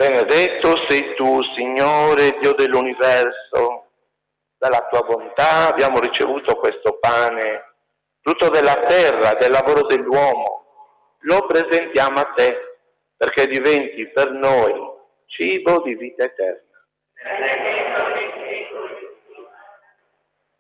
Benedetto sei tu, Signore, Dio dell'universo. Dalla tua bontà abbiamo ricevuto questo pane, frutto della terra, del lavoro dell'uomo. Lo presentiamo a te perché diventi per noi cibo di vita eterna.